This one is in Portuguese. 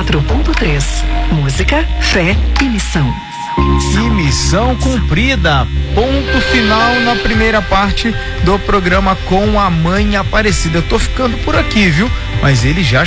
104.3. Música, fé e missão. E missão cumprida. Ponto final na primeira parte do programa com a Mãe Aparecida. Eu tô ficando por aqui, viu? Mas ele já